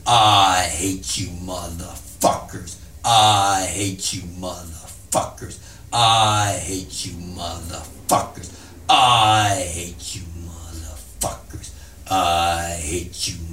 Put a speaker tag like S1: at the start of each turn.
S1: I hate you motherfuckers. I hate you motherfuckers. I hate you motherfuckers. I hate you motherfuckers. I hate you